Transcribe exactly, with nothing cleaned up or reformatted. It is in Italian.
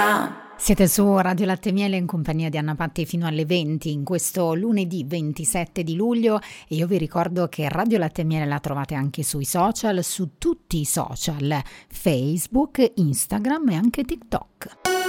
ciao. Siete su Radio Latte e Miele in compagnia di Anna Patti fino alle venti in questo lunedì ventisette di luglio e io vi ricordo che Radio Latte e Miele la trovate anche sui social, su tutti i social, Facebook, Instagram e anche TikTok.